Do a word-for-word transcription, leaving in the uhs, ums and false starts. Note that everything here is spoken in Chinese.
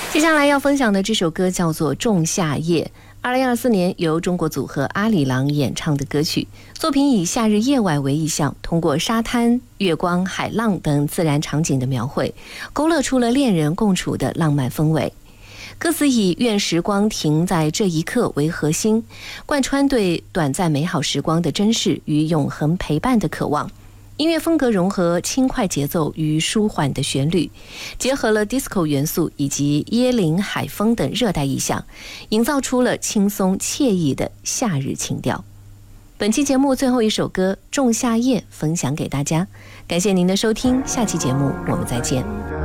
接下来要分享的这首歌叫做《仲夏夜》，二零二四年由中国组合阿里郎演唱的歌曲。作品以夏日夜晚为意象，通过沙滩、月光、海浪等自然场景的描绘，勾勒出了恋人共处的浪漫氛围。歌词以愿时光停在这一刻为核心，贯穿对短暂美好时光的珍视与永恒陪伴的渴望。音乐风格融合轻快节奏与舒缓的旋律，结合了 disco 元素以及椰林海风等热带意象，营造出了轻松惬意的夏日情调。本期节目最后一首歌《仲夏夜》分享给大家，感谢您的收听，下期节目我们再见。